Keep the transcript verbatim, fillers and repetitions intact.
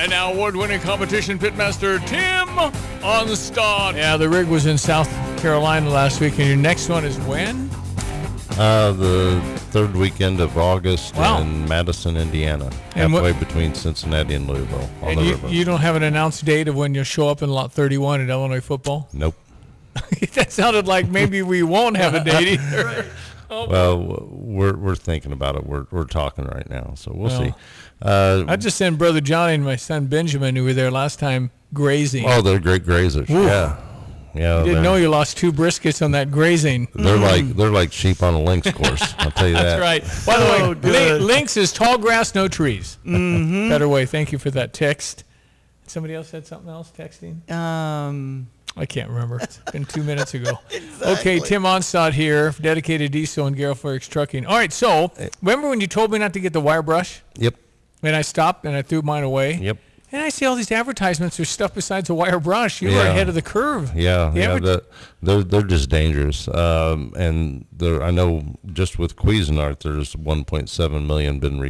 And now award-winning competition pitmaster Tim Onstad. Yeah, the rig was in South Carolina last week, and your next one is when? Uh, the third weekend of August Wow. in Madison, Indiana, And halfway what- between Cincinnati and Louisville. On And the you, river. you don't have an announced date of when you'll show up in Lot thirty-one at Illinois football? Nope. That sounded like maybe we won't have a date either. Oh, Well, we're we're thinking about it. We're we're talking right now, so we'll Well, see. Uh, I just sent Brother Johnny and my son Benjamin, who were there last time, grazing. oh, they're great grazers. Ooh. Yeah, yeah. Didn't they're- know you lost two briskets on that grazing. They're like they're like sheep on a lynx course. I'll tell you that. That's right. By the So way, good. lin- lynx is tall grass, no trees. Mm-hmm. Better way. Thank you for that text. Somebody else said something else texting? Um, I can't remember. It's been two minutes ago. Okay, Tim Onstad here, dedicated diesel and Garrel Ferrix Trucking. All right, so remember when you told me not to get the wire brush? Yep. And I stopped and I threw mine away? Yep. And I see all these advertisements for stuff besides a wire brush. You were Yeah. ahead of the curve. Yeah, The yeah, adver- the, they're they're just dangerous. Um, and there, I know just with Cuisinart, there's one point seven million been